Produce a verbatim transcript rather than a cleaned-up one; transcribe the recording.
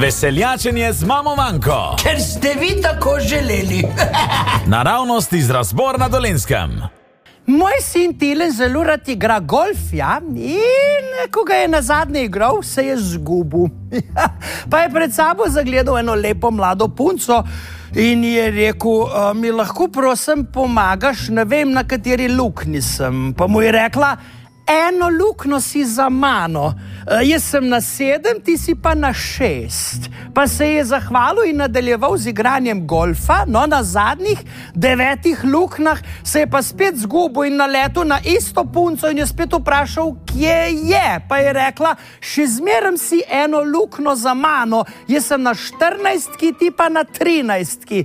Veseljačenje z mamo Manko. Ker ste vi tako želeli. Naravnost iz Razbor na Dolenjskem. Moj sin Tilen zelo rad igra golf, ja, in ko ga je nazadnje igral, se je zgubil. Pa je pred sabo zagledal eno lepo mlado punco in je rekel, mi lahko prosim pomagaš, ne vem, na kateri luknji sem. Pa mu je rekla, eno luknjo si za mano, jaz sem na sedem, ti si pa na šest. Pa se je zahvalil in nadaljeval z igranjem golfa, no na zadnjih devetih luknjah se je pa spet zgubil in naletel na isto punco in je spet vprašal, kje je. Pa je rekla, še zmeraj si eno luknjo za mano, jaz sem na štirinajstki, ti pa na trinajstki.